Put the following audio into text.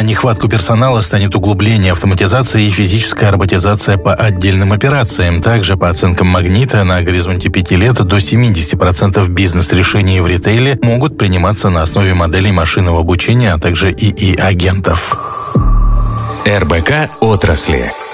нехватку персонала станет углубление автоматизации и физическая роботизация по отдельным операциям. Также, по оценкам «Магнита», на горизонте 5 лет до 70% бизнес-решений в ритейле могут приниматься на основе моделей машинного обучения, а также ИИ-агентов. РБК отрасли.